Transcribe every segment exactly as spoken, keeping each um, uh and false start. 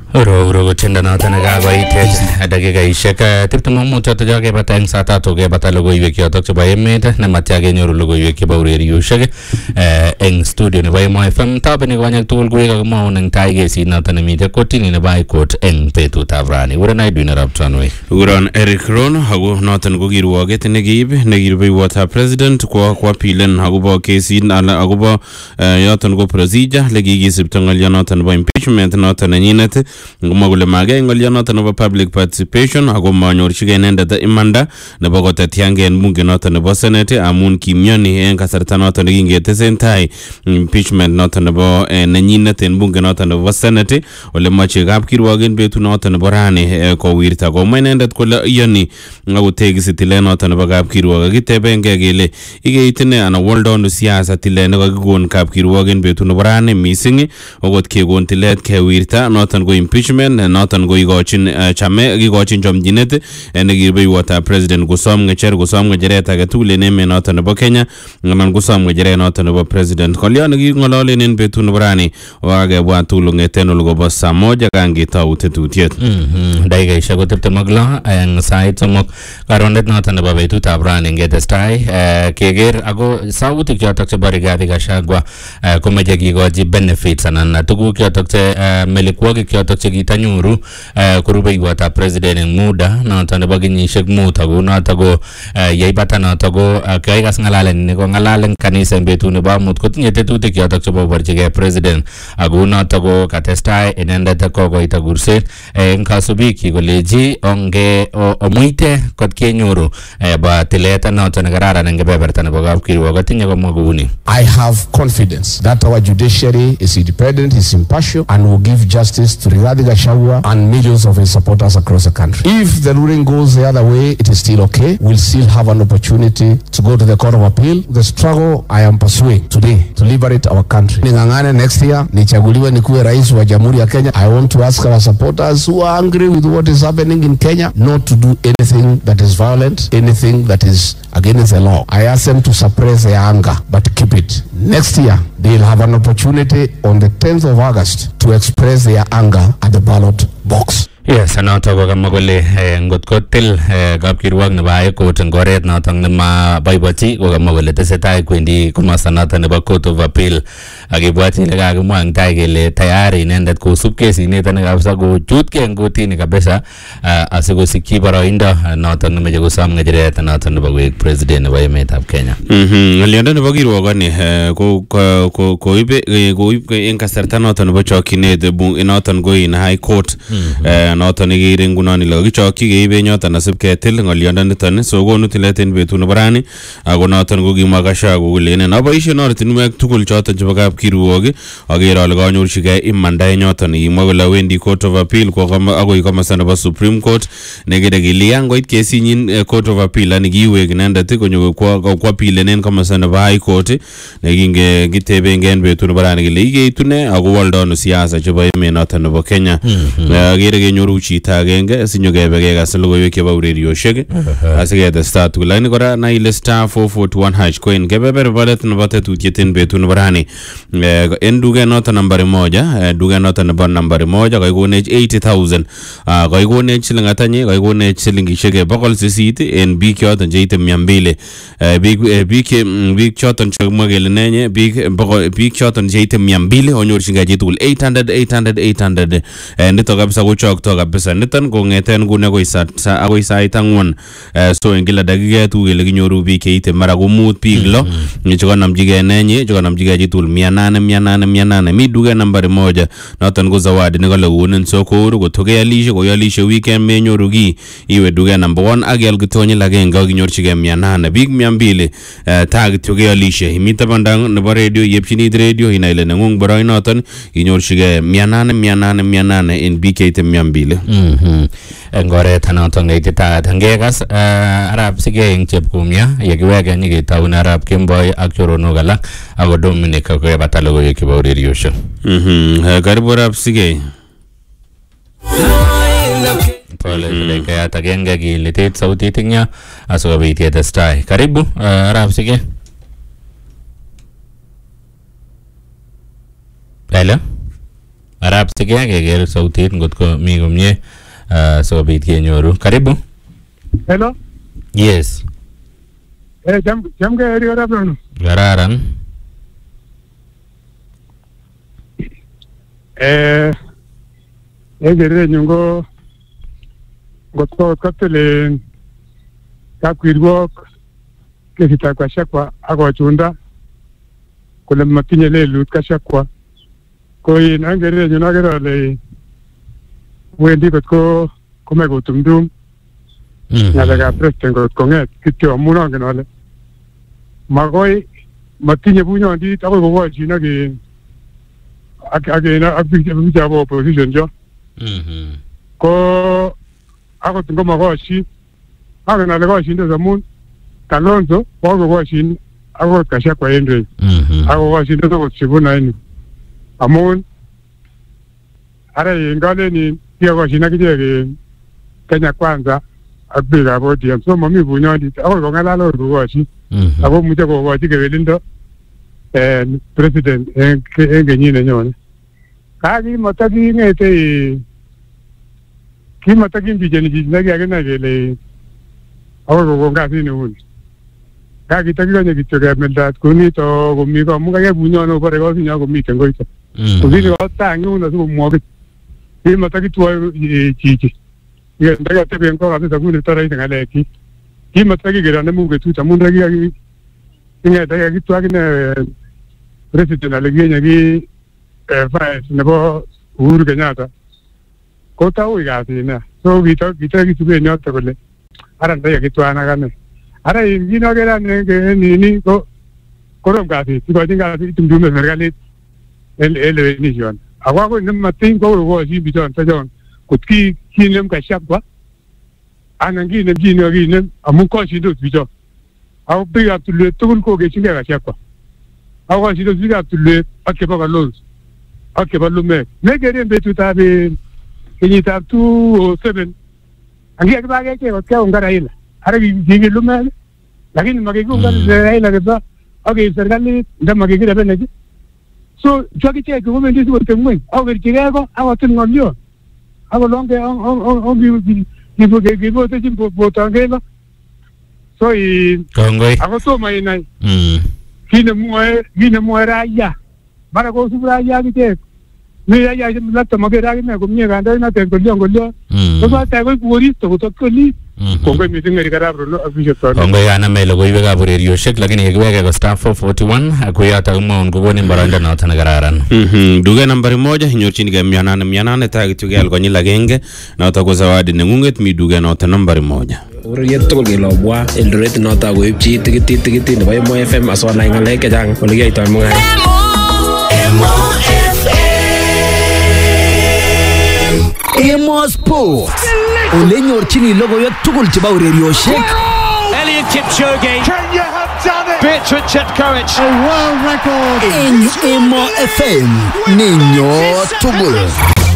Uro uro gochinda noton nekakoit dakikaishek tiptem ak mut chotok chekakebata eng saa tatu kebata logoiwek chotok chebo emet nematya kenyoru logoiwek chebo urerioshek eng studio nebo Emo F M tabeni konyek tugul kuye kakimwaun eng tai kesit noton nemite kotini nebo High Court eng betutab rani. Uren Aidwin arap Tranway. Uron Eric Ron ako noton ko kirwoget nekiib nekirubeiwotab president kwa kwa pilen akobo kesit akobo yoton ko procedure lekikisipto ng'olyo noton nebo impeachment noton nenyinet ngomwa kole magei ng'olyo noton nebo public participation ako manyorchigei inendet imanda nebo kotetyange en bunge noton nebo senate amun kimyoni en kasarta noton nekingetesentai impeachment noton nebo nenyinet en bunge noton nebo senate ole moche kapkirwok en betut noton nebo rani kowirta komwa inendet kole iyoni akotekisi tilet noton nebo kapkirwok kitebengei kele ikeit ine ana woldonu siasa tilet nekakikon kapkirwok en betut nebo rani missing okot kekon tilet kewirta noton ko impeachment noton ko ikochin chame ikochin chomchinet nekirubeiwotab president kosom ng'echer kosom ng'echeret age tugul en emet noton nebo Kenya anan kosom ng'echeret noton nebo president. Kolyo neking'ololen en betut nebo rani wakakebwat tugul kong'eten olikobo saa moja kangetou tetutiet. Dakikaishek ko tiptem ak lo eng sait somok karonet noton nebo betutab rani ngetestai keker ako sautik chotok chebo Rigathi Gachagua komeche kikochi benefits anan tuguk chotok che melikwokik chotok chekitanyoru kurubeiwotab president eng muda noton nebo kenyisiek mut ako notok ko yeibata notok ko kaikas ng'alalen ni ko ng'alalen kanisa eng betut nebo amut kotinye tetutik chotok chebo koborchigei president ako notok ko katestai inendet kokoito kurset eng kasubik kolechi onge omuite kot kenyoru ba tilet noton nekararan eng kebeberta nebo kapkirwok kotinye komwa kouni. I have confidence that our judiciary is independent, is impartial, and will give justice to Rigathi Gachagua and millions of his supporters across the country. If the ruling goes the other way, it is still okay. We'll still have an opportunity to go to the Court of Appeal. The struggle I am pursuing today to liberate our country. Ningangane next year, nichaguliwe nikuwe rais wa Jamhuri ya Kenya. I want to ask our supporters who are angry with what is happening in Kenya not to do anything that is violent, anything that is against the law. I ask them to suppress their anger, but keep it. Next year, they'll have an opportunity on the tenth of August to express their anger at the ballot box. Yes, anoto ko kamwa kole ngot ko til kapkirwok nebo High Court eng oret notok nemaboibochi ko kamwa kole tesetai kwendi komosta notok nebo Court of Appeal akibwati ile kakimwa eng tai kele tayari inendet kosub kesinito ne kabisa kochutkei eng kotini kabisa asikosikyi boroindo notok nemeche kosom ng'echeret notok nebo koek president nebo emetab Kenya. Ng'olyondo nebo kirwokoni ko koibe koib eng kasarta notok nebo chokchinet noton ko in High Court noton nekere ngunon ile kichokyi keibe nyoton asib ketil ng'olyondoniton so konu tilet en betut nebo rani ako noton ko kimwa Gachagua kole inen aboisien ortinwek tugul choton chebo kapkirwok aker ale kanyorchigei imanda nyoton kimwa kole wendi Court of Appeal akoi komosta nebo Supreme Court nekere kele yangoit kesinyin Court of Appeal ani kiwek inendet konyo kwa pilenen komosta nebo High Court nekinge kitebengei en betut nebo rani kele ikeitune ako woldonu siasa chebo emet noton nebo Kenya akere kenyoru chito agenge sinyokebe kekas logoiwek chebo urerioshek asiketestai tugul lakini kora na ile star four forty-one hash coin kebeber balet nebo tetutiet en betut nebo rani en duket noton nambari moja duket noton nebo nambari moja kaikonech eighty thousand kaikonech siling atanyi kaikonech silingishek bokol sisit en biik choton cheite mia mbili biik biik choton chekimwa kele nenye biik choton cheite mia mbili onyorchingei chitugul eight hundred eight hundred eight hundred nito kabisa kochokto kabisa niton kong'eten nguni akoi sait ang'wan so en kila dakika tugul kele kinyoru biik cheite mara ko mut biik lo chekanamchigei nenyi chekanamchigei chitugul mia nane mia nane mia nane mi duket nambari moja noton ko zawadi nekale konin so kouru kotokealishe koialishe weekend menyoru ki iwe duket number one ak ial kitonyil agenge akinyorchigei mia nane biik mia mbili ta kityo kealishe imite banda nebo radio yepchinit radio inai ile neng'ung boroinoton inyorchigei mia nane mia nane mia nane en biik cheite mia mbili eng oret notok neititaat ngekas arap Sigei eng Chepkumia yekiweke nyiketaune arap Kemboi ak choronok alak ako Dominic kokebata logoiwek chebo urerioshek. Karibu arap Sigei. Pole kayat agenge kilitit sautit ing yo asikobit yetestai. Karibu arap Sigei. Hello. Arap Sigea keker sautit ngotko mi komye sikobit kenyoru. Karibu. Hello. Yes. Eh, jam jam ke area rabano. Gararan. Eh, eh gere nyungo gotko katele kakwirwo ke kitakwa shakwa ako chunda kule matinye le lut kashakwa ko yin angere nyuna gere le wendi gotko kome gotumdum nyalaga president gotko nget kityo muno genole magoi matinye bunyo ndi tako gogo china ge ak agena akbije bija bo opposition jo Mhm. ko ako tingo magoshi ako na legoshi ndo zamun Kalonzo wako goshi ako kasha kwa endre Mhm. ako goshi ndo ko sibuna ini amun ara ingale ni pia goshi na kije Kenya Kwanza abiga bodi so mami bunyo ndi ako ngala lo goshi Mhm. ako muje ko goshi ke lindo eh president en en genyine nyone kagi matagi ngete ki matagi mbijeni jinagi agena gele awo go ngasi ni hun kagi tagi ganya kichoga mendat kuni to gumi ko muga ya bunyo no pare go sinya gumi tengo ito kuni go tangi una su mo ki ki matagi tuwa chichi ye ndaga te ben ko ati saguni tara ita ngale ki ki matagi gera ne muga tu tamunda gi agi inga daga ki tuwa ne president alegenya gi eh fa nebo Uhuru Kenyatta kota uigati na so gita gita gitu be nyota kole ara ndaya gitu anagane ara ingino gera ne ni ni ko korom gati tiba jinga tumdume serikali el el nation agwa ko nem matin ko go si biton tajon kutki kinem ka shakwa anangi nem jino gi nem amun ko si do biton aw bi up to le tukun ko ge singa ka shakwa aw si do biga to le akeba balons akeba lume ne gere betu tabe Kini tab two seven. Angi akba ke ke kya unga raila. Ara gigi lume. Lakini magigi unga raila ke ba. Okay, serikali nda magigi da beneji. So jogi che ko men disu te mwe. Aw ge tiga ko aw tin ngonyo. Aw longe on on on on bi bi bi ge ge bo te jim bo bo tangela. So i Kongoi. aw to mai nai. Mm. Kine mwe kine mwe raya. Bara ko su raya ki te. Me ya ya la toma que era que me comía ganda na te golio golio to ba ta go puri to to koli ko go mi tinga rigara bro no afisho to Kongoi ana melo go ibe ga radio shek lakini yekiweke ko star four forty-one akuyata umon gogoni baranda na tana gararan. Mhm. Duga nambari moja hinyorchini ga mia nane mia nane ta gitu ga algonyi lagenge na utago zawadi nengunget mi duga na nambari moja. Uriyet tugul kelobwa Eldoret noto koib chi tikiti tikiti nebo Emo F M asonai ngalek chechang ole kiyoitoi mungaret. Emo Sport. Ole nyorchini logoiwek tugul chebo urerioshek. Elliot Kipchoge. Kenya have done it. Bertrand Chepkoech. A world record. En Emo F M. Ninyo tugul.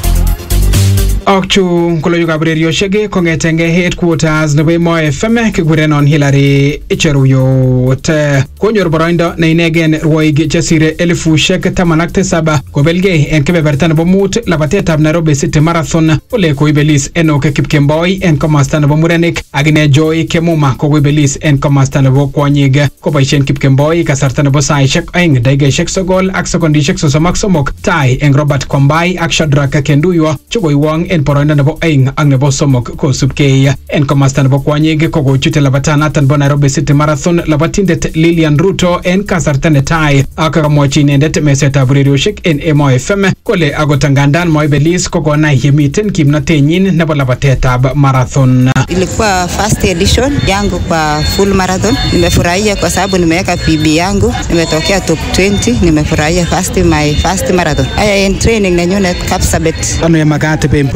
Akchu koloyukab urerioshek kongetenge headquarters nebo Emo F M kikurenon Hillary Icheruyot. Konyor boroindo ne inegen rwoik chesire elifushek taman ak tisab kobelgei en kebeberta nebo mut labatetab Nairobi City Marathon ole koibelis Enoch Kipkemboi en komasta nebo murenik akine Joy Kemuma koibelis en komasta nebo kwonyik koboisien Kipkemboi kasarta nebo saishek aeng dakikaishek sogol ak sekondishek sosom ak somok tai en Robert Kwambai ak Shadrack Kenduyo chokoiwong en boroindo nebo aeng ak nebo somok kosubkei en komasta nebo kwonyik kokochute labatanatan bo Nairobi City Marathon labatindet Lilian Ruto en kasarta netai ak kamwachi inendet mesetab urerioshek en Emo F M kole akot ngandan moibelis kokonai yemiten kimnotenyin nebo labatetab marathon. Ilikuwa first edition yangu kwa full marathon. Nimefurahia kwa sababu nimeweka P B yangu, nimetokea top twenty, nimefurahia first my first marathon. Aya en training na nyone Kapsabet. Ano ya magate pe improve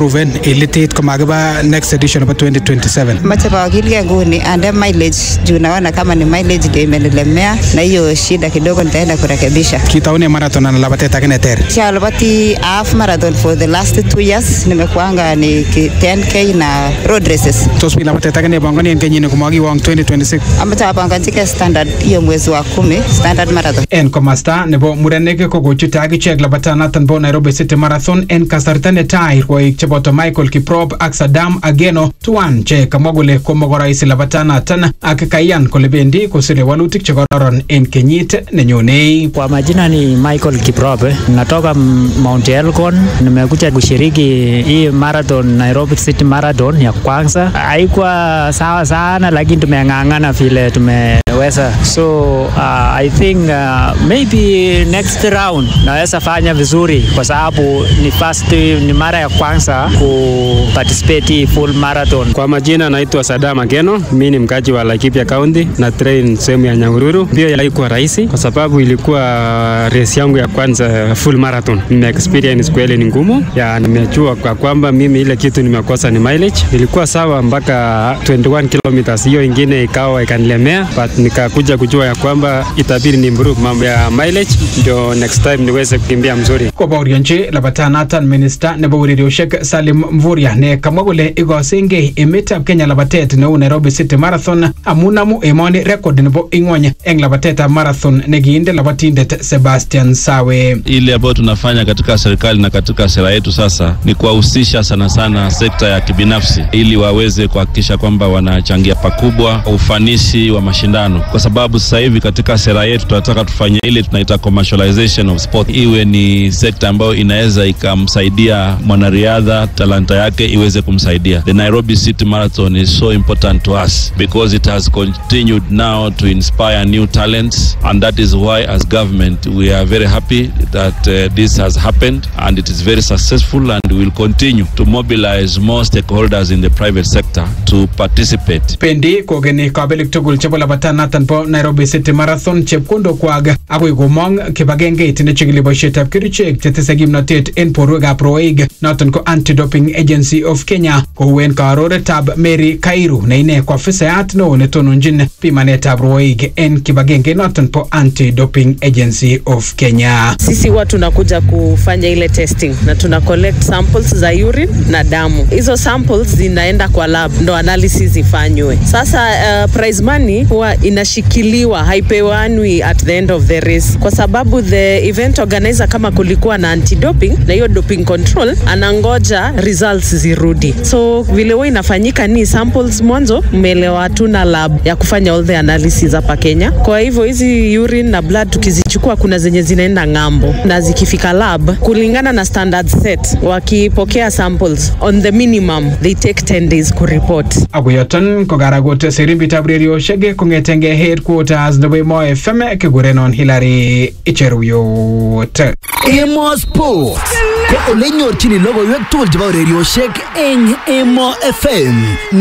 proven ilitit komakiba next edition of twenty twenty-seven. Mache pakilge nguni ande mileage juu naona kama ni mileage ndio imenilemea na hiyo shida kidogo nitaenda kurekebisha. Kitaone marathon na labatet akine ter. Cha labati half marathon for the last two years nimekuanga ni ten K na road races. Tos bila labatet akine bangani en kenyini kumagi wang twenty twenty-six. Amata banganjike standard hiyo mwezi wa kumi standard marathon. En komasta nebo mureneke ko gochuta akichek labatanatan bo Nairobi City Marathon en kasarta netai rwoik cheboto Michael Kiprop ak Saddam Ageno tuan che kamogole komogoraisi labatanatan ak kayan kole bendi kosire walutik chekororon en kenyit nenyone. Kwa majina ni Michael Kiprop, natoka Mount Elgon, nimekuja kushiriki hii marathon Nairobi City Marathon ya kwanza. Haikuwa sawa sana lakini tumeng'ang'ana vile tumeweza. So uh, I think uh, maybe next round naweza fanya vizuri kwa sababu ni first ni mara ya kwanza ku participate full marathon. Kwa majina naitwa Saddam Ageno, mimi ni mkaji wa Laikipia County na train sehemu ya Nyahururu. Pia ilikuwa rahisi kwa sababu ilikuwa race yangu ya kwanza full marathon. Nime experience kweli ni ngumu. Ya nimejua kwa kwamba mimi ile kitu nimekosa ni mileage. Ilikuwa sawa mpaka twenty-one kilometers, hiyo ingine ikawa ikanilemea, but nikakuja kujua ya kwamba itabidi ni improve mambo ya mileage ndio next time niweze kukimbia mzuri. Kwa baurianche labatanatan minister nebo urerioshek Salim Mvurya ne kamagole igosenge emetab Kenya labatet ne Nairobi City Marathon amunamu emoni record nebo ingwony eng labatetab marathon negiinde labatindet Sebastian Sawe. Ile ambayo tunafanya katika serikali na katika sera yetu sasa ni kuwahusisha sana sana sekta ya kibinafsi ili waweze kuhakikisha kwamba wanachangia pakubwa ufanisi wa mashindano, kwa sababu sasa hivi katika sera yetu tunataka tufanye ile tunaita commercialization of sport, iwe ni sekta ambayo inaweza ikamsaidia mwanariadha talanta yake iweze kumsaidia. The Nairobi City Marathon is so important to us because it has continued now to inspire new talents, and that is why as government we are very happy that uh, this has happened and it is very successful, and we will continue to mobilize more stakeholders in the private sector to participate. Pendi kogeni kabelik tugul chebo labatanatan po Nairobi City Marathon chepkondo kwag agoi gomong kibagenge itine chigili boisietab kerichek chetese kimnatet en borwekab rwoik noton ko Anti-Doping Agency of Kenya kowen karoretab Mary Kairu ne ine kwa afisayat no netononjin pimanetab rwoik en kibagenge noton po Anti-Doping Agency of Kenya. Sisi huwa tunakuja kufanya ile testing na tuna collect samples za urine na damu. Hizo samples zinaenda kwa lab ndo analysis ifanywe. Sasa uh, prize money huwa inashikiliwa, haipewanwi at the end of the race kwa sababu the event organizer kama kulikuwa na anti-doping na hiyo doping control anangoja results zirudi. So vile huwa inafanyika ni samples mwanzo mmelewa tuna lab ya kufanya all the analysis hapa Kenya. Kwa hivyo hizi urine na blood tukizichukua kuna zenye zinaenda ngambo na zikifika lab kulingana na standard set wakipokea samples on the minimum they take ten days ku report. Aguyoton ko garagote serimbi tabrerio shege kongetenge headquarters nebo Mo F M kigurenon Hilary Icheruyot. Emo Sports ko olenyorchini logoiwek tugul chebo urerioshek eng Emo F M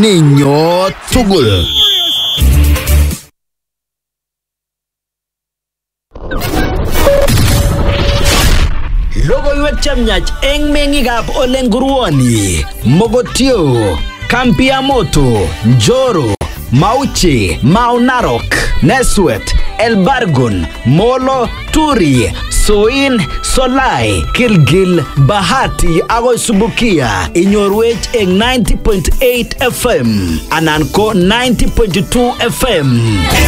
ninyo tugul. Logoiwek chemyach eng meng'ikab Olenguruoni, Mogotio, Kampiamoto, Njoro, Mauchi, Mau Narok, Neswet, Elbargon, Molo, Turi, Soin, Solai, Gilgil, Bahati, agoi Subukia. Inyorwech eng ninety point eight F M anan ko ninety point two F M.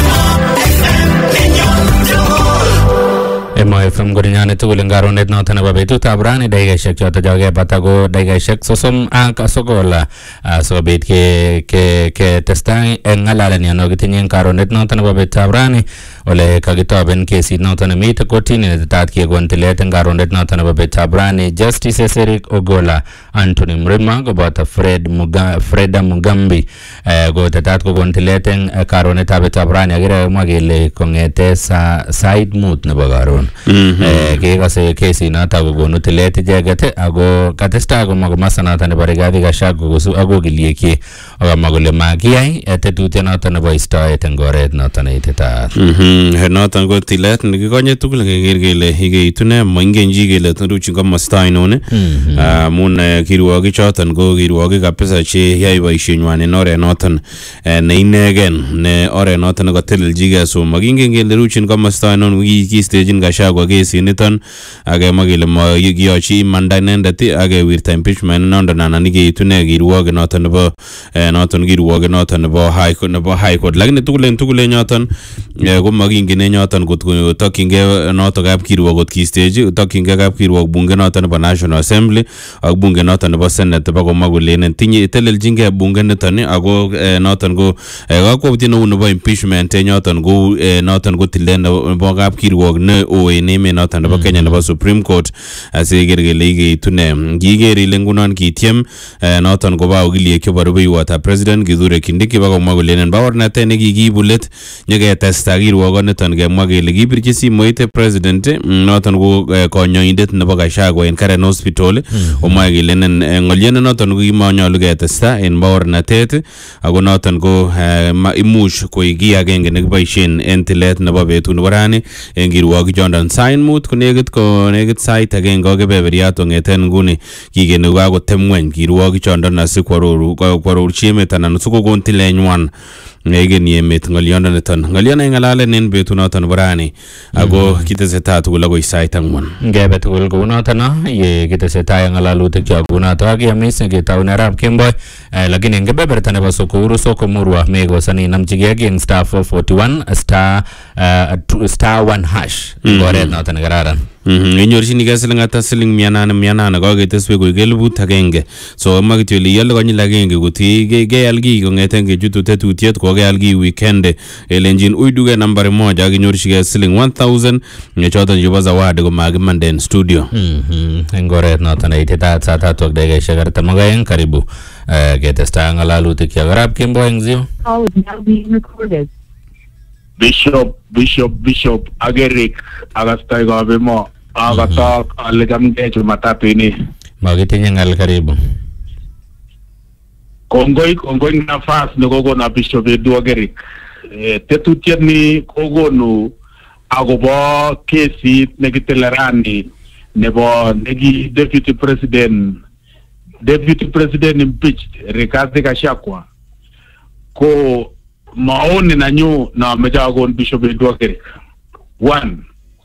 Emo F M gurinyane tugul ngaronet noton nebo betutab rani dakikaishek choto chokebata ko dakikaishek sosom ak sokol sikobit ke ke ke testai eng ng'alaleniano kitinye eng karonet noton nebo betutab rani ole kakitoben kesit noton nemite kotini netetat kekon tilet eng karonet noton nebo betutab rani. Justice Eric Ogola, Anthony Mrima koboto Fred Muga, Freda Mugambi ko tetat kokon tilet eng karonetab betutab rani akire mwa kele kong'ete sa sait mut nebo karon. Eh kekase kesi noto kokonu tilet icheket ako katestai komwa komasta noto nebo Rigathi Gachagua kosu akokilieki akamwa kole makiyai tetutiet noto nebo istoet eng oret noto neititaat. Mm, noton ko tilet nekikonye tugul keker kele ikeitu ne moingenchi kele turuchin komosta ainon amun kirwogik choton ko kirwogik kabisa che yoe boisienywan en oret noton ne inegen ne oret noton nekatelelchigei so makingen kele ruchin komosta ainon kistechin Gachagua kesiniton akemwa kele mokiyochi imanda inendet akewirta impeachment nondon anan ikeitu ne kirwogik noton nebo noton kirwogik noton nebo high court nebo high court lakini tugul en tugul en yoton ko makingen en yoton kot kotokyingei noton kapkirwok kot kistechi tokyingei kapkirwok bunge noton nebo National Assembly ak bunge noton nebo Senate bo komwa kolenen tinye telelchingei bunge niton ako noton ko kakwautiet neu nebo impeachment en yoton ko noton ko tilet nebo kapkirwok ne o en emet noton nebo Kenya nebo Supreme Court asiker kele ikeitu ne kiker ile ngunon kitiem noton koba okiliek chebo rubeiwotab president Kithure Kindiki bo komwa kolenen baornatet nekikiibu let nyeketesta kirwokoniton kemwa kele kibirchi simoit president noton ko konyoindet nebo Gachagua en Karen Hospital omwae kele ng'olyot noton ko kimanyolu ketesta en baornatet ako noton ko imuch koik kiy agenge nekiboisien en tilet nebo betut nebo rani en kirwokik chondon sait mut konekit konekit sait agenge ak kebeberiat kong'eten nguni kikeni kakotem ng'weny kirwokik chondon asikwarorchi emet anan sikokon tilenywan ngegen yemet ng'olyondoniton ng'olyon ng'alalen en betut noton nebo rani ako kitesetai tugul akoi sait ang'wan ngebe tugul kou noton ye kitesetai ng'alalutik chok kou noton ak yamis ketaune arap kemboi lakini en kebeberta nebo Sokuru Soko Murwa mekosani inamchigei king star four forty-one star star one hash oret noton nekararan inyorchinigei siling ata siling mia nane mia nane kaketeswe koik elput agenge so ama kityo ile iale konyil agenge kuti keal kiy kong'eten kechutu tetutiet kokeal kiy weekend elenjin ui duket nambari moja akinyorchigei siling one thousand choton chebo zawadi komakimande en studio en oret noton neititaat saa tatu ak dakikaishek artam ak aeng karibu ketestai ng'alalutik chok arap kemboi eng Zio. Bishop, Bishop, Bishop, Agerik, Agastai Gabemo, Agatak, Alegam Jumatatu ini. Magitinye ngal karibu. Kongoi, kongoi nafas nogogo na Bishop Edu Agerik. Tetutiet ni kogo nu agobo kesi negitelerani nebo negi Deputy President Deputy President impeached Rigathi Gachagua. Ko maoni na nyu na mejagon Bishop Edu Agerik. One,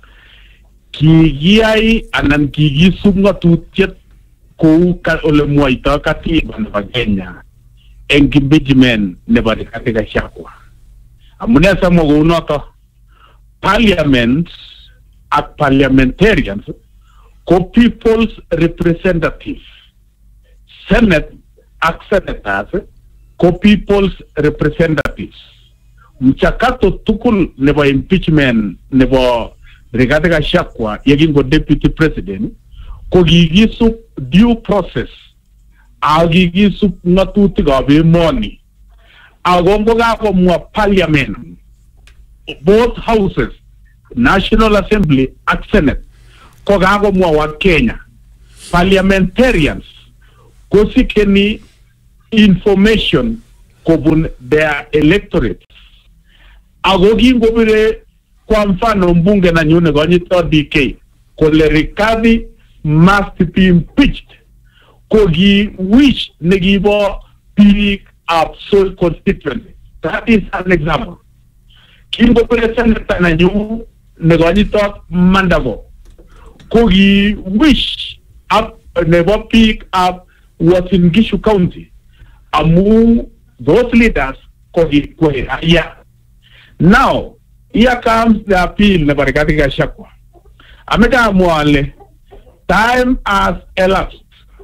kigiyai anan kigisub ngatutiet kou ole mwaita katiba nebo Kenya en impeachment nebo Rigathi Gachagua. Amune samo kou noto parliament ak parliamentarians ko people's representatives, Senate ak senators ko people's representatives. Mchakato tukul nebo impeachment nebo Rigathi Gachagua yekingo deputy president ko kigisub due process ak kigisub ng'atutikab emoni ako ngokakomwa parliament both houses National Assembly ak Senate ko kakomwa wa Kenya parliamentarians ko sikeni information kobun their electorate ako kingobire kwa mfano mbunge na nyune konyito D K kole Rigathi must be impeached ko gi wish negibo biik of soil constituency. That is an example. Kingobire senator na nyu negonyito Mandago ko gi wish up nebo biik of Uasin Gishu County among those leaders ko gi kwaya. Now, here comes the appeal of Rigathi Gachagua. Ameka Mwale, time has elapsed.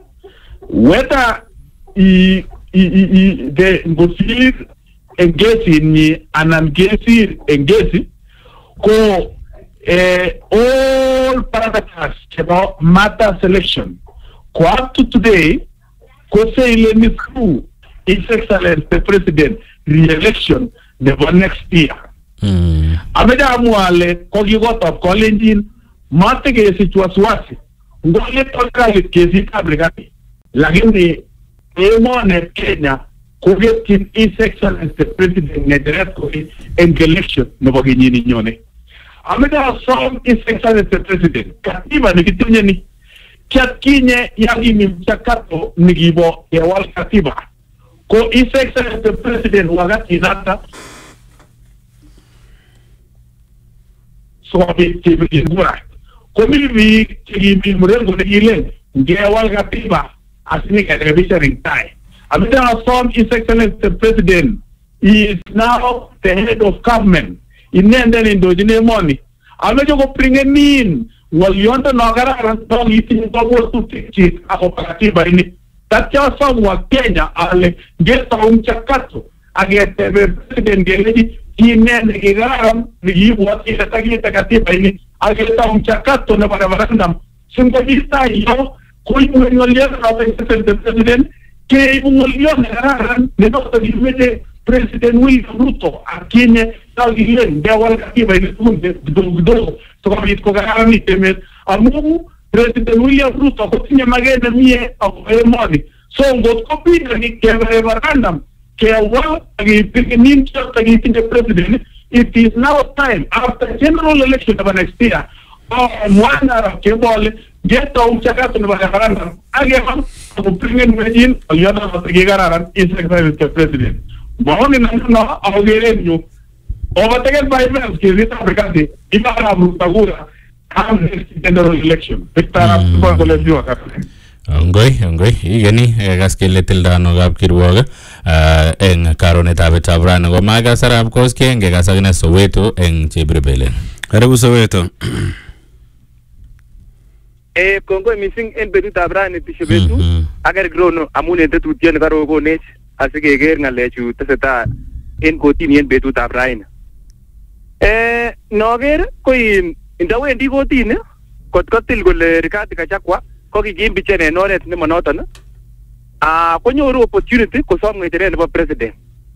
Whether he, he, he, he, the Ngosir engage in me and engage engage, ko uh, all parameters about matter selection. Ko up to today, ko say let me through His Excellency the President re-election never next year. Mm. Ameda Mwale kogigotop kolenjin mate kesi chwaswasi ngole toka kesi Rigathi lakini emone Kenya kogetyin His Excellency President ng'echeret koi eng election nebo kenyini nyone. Ameche asom His Excellency President, katiba nekitinye ni kiatkinye yakimi mchakato nikibo kewal katiba. Ko His Excellency President wakati nata sikobit kebirchi kura. Komi biik chekimi mrengo nekilen ngewal katiba asinyikerekebisha ring tai. Ameche asom His Excellency President, he is now the head of government. Inenden indochin emoni. Ameche kopringenin ng'olionde no kararan tokitinye kabwatutikchik akobo katiba ini. Tatya somwa Kenya ale ngetou mchakato aketebe president kelechi kine nekikararan nekiibwoti ile takiite katiba ini aketou mchakato nebo referendum. Singobistai yo koibu ng'oliot noto president keibu ng'oliot nekararan nenoto kimeche President William Ruto akinye takilen ngewal katiba ini tugul kidogo kidogo sikobit kokararanit emet amu President William Ruto kotinye maket nemie akobo emoni. So ngot kopinani kebe referendum kewal akipirkinin choto kitinye president, it is now time after general election nebo next year mwana kebole getou mchakato nebo referendum akewal akopirkinin mwenyin ng'oliot noto kikararan His Excellency President. Maoni nanno akokeren yu overtaken by events kizita Afrikati imarab rutagura come next general election. Victor Abdul Kolebio kapne. Ngoi, ngoi, igeni gas kele tildano gab kirwoga eng karonetab etab rani ko magasarab koske eng gasagina Soweto eng Chebrebelen. Karibu Soweto. Eh kongo missing en betutab rani tisho betu ager grono amun en tetutyo ne karo konech asikeker ngalechu tesetai en kotini en betutab rani. Eh noker ko indawendi kotini kot kotil kole Rigathi Gachagua ko kikimbichen en oret nemonoton ah konyoru opportunity kosom ng'echeret nebo president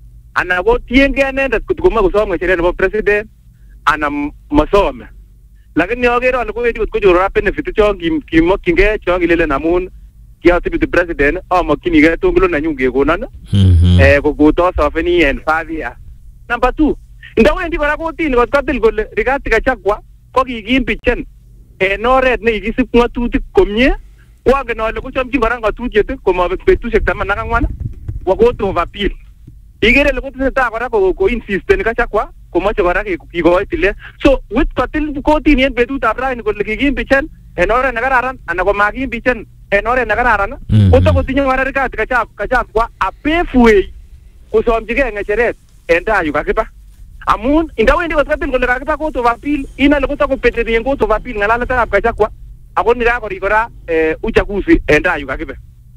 ana ko tiengei inendet kot komoe kosom ng'echeret nebo president ana masome, lakini akere ale kowendi kot konyoru benefit chon kimokyingei chon kilelen amun kiatibiti president amokyinigei tongolo nenyun kekonon eh kokotosofeni en five years. Number two, ndawendi kora kotini kot kotil kole Rigathi Gachagua ko kikimbichen en oret nekikisib ng'atutik komie, wangen ale kochomchin kora ng'atutiet komabek betusiek taman ak ang'wan wa court of appeal. Ikere ile kotesetai kora ko insisten Gachagua komoche kora kikoi tilet. So with kotil kotini en betutab rani kole kikimbichen en oret nekararan ana komakimbichen en oret nekararan kotakotinye kora Rigathi Gachagua a pathway kosomchigei ng'echeret en tai yu kakiba. Amun indawendi kot kotil kole kakiba court of appeal inale kotakopeteni en court of appeal ng'alaletab Gachagua ako nikakorik kora eh, uchaguzi en tai yu kakibe.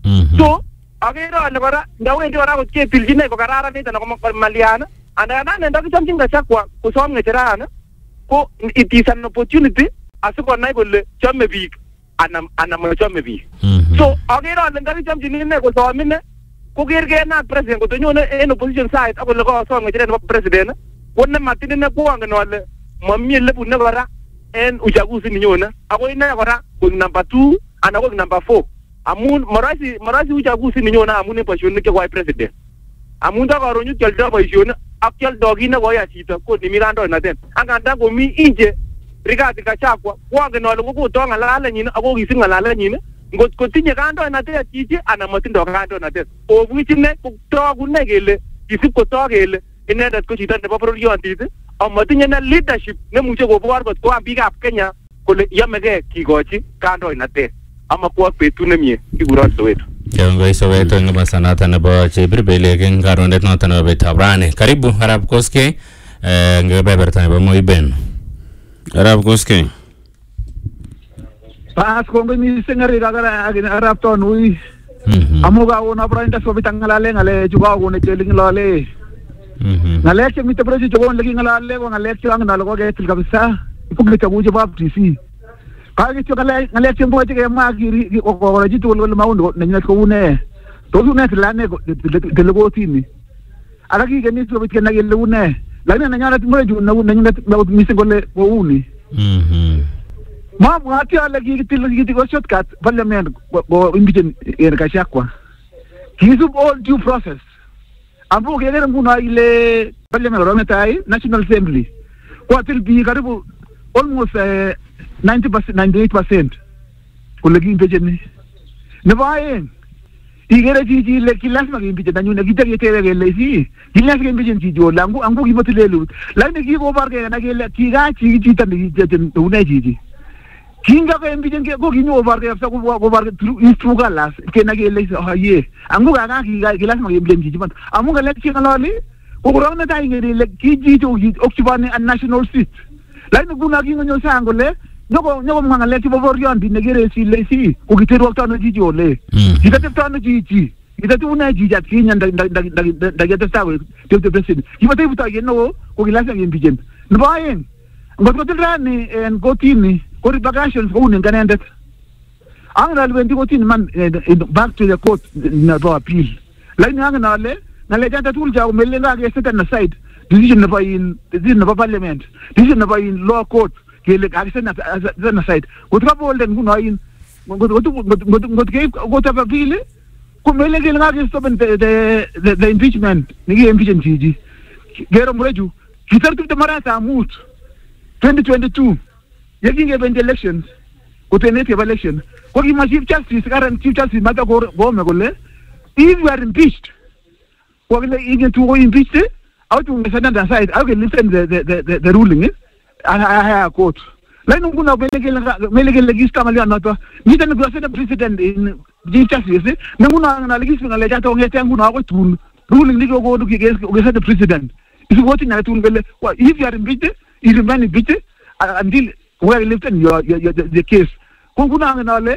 So akere ale kora ndawendi kora kot ketilchinei kokararanit ana komalian andandan ndakichomchin Gachagua kosom ng'echerani ko it is an opportunity asikonai kole chome biik ana ana machome biik. So akere ale ndakichomchin ine kosom ine kokergei ak president kotonyone en opposition side akole kosom ng'echeret nebo president ko nematin ine koangen ale mamie lebune kora en uchaguzi ninyone ako ine kora ko number two ana ko number four amun marasi marasi uchaguzi ninyone amun en boisionik chekoai president amun ta karon yu kyoldo boisionik ak kyoldo kit nekoya chito ko nimi kandoinatet angandan komi inje Rigathi Gachagua koangen ale kokoto ng'alalenyin ako kisib ng'alalenyin ngot kotinye kandoinatet chichi ana matindo kandoinatet obuch ine kotokune kele kisib kotok kele inendet ko chito nebo bororiontit amatinye na leadership nemuche kobor kot koam biikab Kenya kole yamegei kikochi kandoinatet amakwo betut nemie kikuron Soweto. Kongoi Soweto eng masanato nebo Chebrebelen eng karonet noto nebo betutab rani. Karibu Arap Koskei eng kebeberta nebo Moiben. Arap Koskei. Pas kongoi mising Arap Tonui. Amu kawon abroinda sobit ang ngalale ngalechu kawon cheling lole. Ngalek chemite prosi chokon lagi ngalale ko ngalek chang nalo ketil kabisa ipugita kuche bab T C. Kaya kicho ngalek ngalek chembo chike makiri ko jitu wala maundo nanyina ko une. Tozu ne tilane delego tini. Ala ki keni sobit kena gele une. Lakini nanyana timore ju nanyina mising kole ko uni. Mhm. Ma ngati ala ki til ki ko shortcut parliament ko imbijen er Gachagua. He is all due process. Ambu kegere nguno ile parliament rometai National Assembly. Kwa til bi karibu almost uh, ninety percent ninety-eight percent. Kule kimpeje ni. Ne bae. Igere jiji le kilasma kimpeje danyu ne gitari tebe gele si. Kilas kimpeje jiji o langu angu kibotilelu. Lakini kiko barke na gele kiga chi chi tan jiji une jiji. Kinga ko embi jenge ko kinyo barke afsa ko ko barke istruga las ke na gele ha ye. Angu ga ga kiga kilasma kimpeje jiji ban. Amu ga le kingalali ko ko rona ta ingere le kiji to occupy a national seat. Lakini kuna kingo nyo sangole Nyoko nyoko mga leki boborion di negere si le si ukitiru waktu anu jiji ole. Kita tep anu jiji. Kita tu una jiji at kinya nda nda nda nda nda kita tahu tep tep president. Kita tep tahu yeno ko kilasa yang bijen. Nbaen. Ngot ko tilrani en gotini ko rebagations ko unen kanendet. Ang nalwendi gotini man back to the court na to appeal. Lain ang nale nale janta tul jaw melenga ke set na side. Decision na in decision na parliament. Decision na in law court. Kele akisen na na side kutoka bolden kuno in ngoto ngoto ngoto ke ngoto appeal kumele kele ngake stop the the the impeachment nigi impeachment jiji gero mreju kitartu de marata mut twenty twenty-two yaki ngebe elections kutenete election ko ki chief justice current chief justice mata go go me golle if you are impeached ko kele igen to impeach out to the side I can listen the the the, the ruling eh I quote. Lain kuna melegel melegel legista malian nato. Ni tan gua sena president in justice. Nanguna na legis ngale jata ngete nguna ko tun. Ruling ni go go to get the president. If you voting na tun gele if you are impeached, you remain impeached until we are lifting your your the case. Kuna ngale